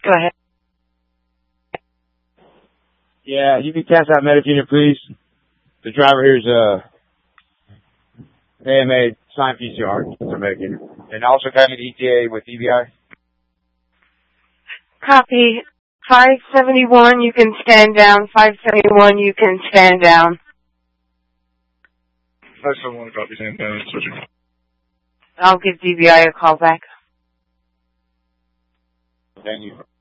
Go ahead. Yeah, you can cash out Medifunion, please. The driver here's AMA signed PCR for making. And also kind of ETA with EBI. Copy. 571, you can stand down. 571, you can stand down. 571, copy, stand down, switching. I'll give DBI a call back. Thank you.